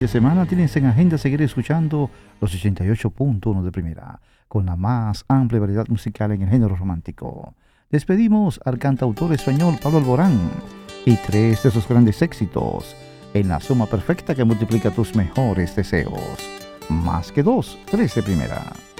De semana tienes en agenda seguir escuchando los 88.1 de Primera, con la más amplia variedad musical en el género romántico. Despedimos al cantautor español Pablo Alborán y tres de sus grandes éxitos, en la suma perfecta que multiplica tus mejores deseos. Más que dos, tres de Primera.